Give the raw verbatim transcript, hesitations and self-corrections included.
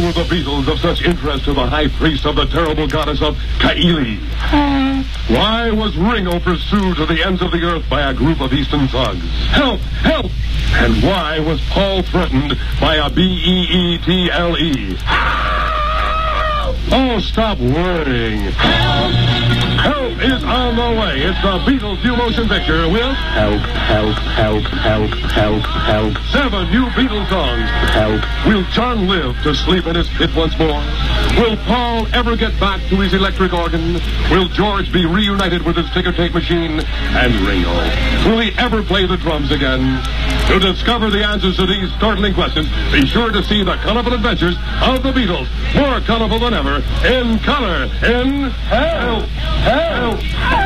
were the Beatles of such interest to the high priest of the terrible goddess of Kaili? Why was Ringo pursued to the ends of the earth by a group of Eastern thugs? Help! Help! And why was Paul threatened by a B E E T L E? Oh, stop worrying. Help! Help is on the way. It's the Beatles new motion picture with Help, help, help, help, help, help. seven new Beatles songs. Help. Will John live to sleep in his pit once more? Will Paul ever get back to his electric organ? Will George be reunited with his ticker tape machine? And Ringo, will he ever play the drums again? To discover the answers to these startling questions, be sure to see the colorful adventures of the Beatles, more colorful than ever, in color, in Help! Help! Help!